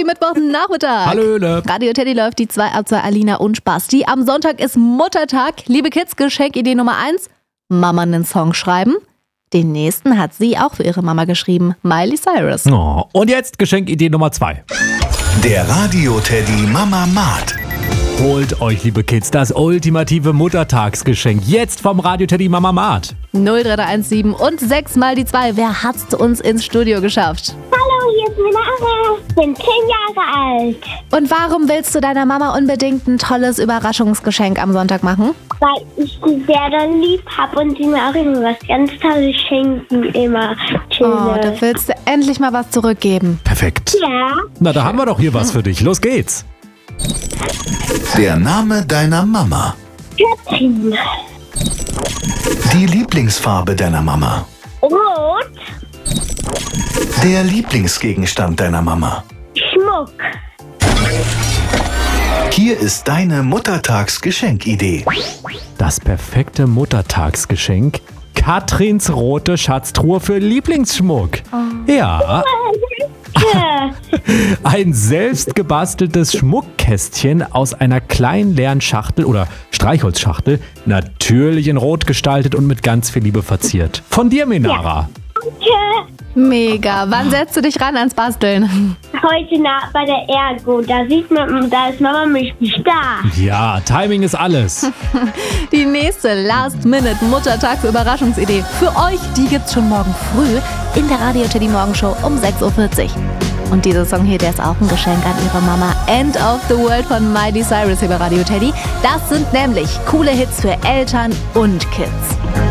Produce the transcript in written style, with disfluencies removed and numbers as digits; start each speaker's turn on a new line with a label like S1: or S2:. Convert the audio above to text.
S1: Mittwochnachmittag.
S2: Hallöle.
S1: Radio Teddy läuft die 2 ab 2 Alina und Spasti. Am Sonntag ist Muttertag. Liebe Kids, Geschenkidee Nummer 1. Mama einen Song schreiben. Den nächsten hat sie auch für ihre Mama geschrieben. Miley Cyrus.
S2: Oh, und jetzt Geschenkidee Nummer 2.
S3: Der Radio Teddy Mama Mart.
S2: Holt euch, liebe Kids, das ultimative Muttertagsgeschenk. Jetzt vom Radio Teddy Mama Mart.
S1: 03117 und 6 mal die 2. Wer hat's uns ins Studio geschafft?
S4: Hallo, hier ist Minara. Ich bin 10 Jahre alt.
S1: Und warum willst du deiner Mama unbedingt ein tolles Überraschungsgeschenk am Sonntag machen?
S4: Weil ich sie sehr doll lieb habe und sie mir auch immer was ganz Tolles schenken. Immer
S1: Oh,
S4: schöne.
S1: da willst du endlich mal was zurückgeben.
S2: Perfekt.
S4: Ja,
S2: Na, da haben wir doch hier was für dich. Los geht's.
S3: Der Name deiner Mama.
S4: Katrin.
S3: Die Lieblingsfarbe deiner Mama.
S4: Rot.
S3: Der Lieblingsgegenstand deiner Mama.
S4: Schmuck.
S3: Hier ist deine Muttertagsgeschenkidee.
S2: Das perfekte Muttertagsgeschenk. Katrins rote Schatztruhe für Lieblingsschmuck. Ja, ein selbst gebasteltes Schmuckkästchen aus einer kleinen leeren Schachtel oder Streichholzschachtel, natürlich in Rot gestaltet und mit ganz viel Liebe verziert. Von dir, Minara.
S1: Mega. Wann setzt du dich ran ans Basteln?
S4: Heute bei der Ergo. Da sieht man, da ist Mama richtig da.
S2: Ja, Timing ist alles.
S1: Die nächste Last-Minute-Muttertags-Überraschungsidee für euch, die gibt's schon morgen früh in der Radio Teddy Morgenshow um 6.40 Uhr. Und dieser Song hier, der ist auch ein Geschenk an ihre Mama. End of the World von Miley Cyrus hier bei Radio Teddy. Das sind nämlich coole Hits für Eltern und Kids.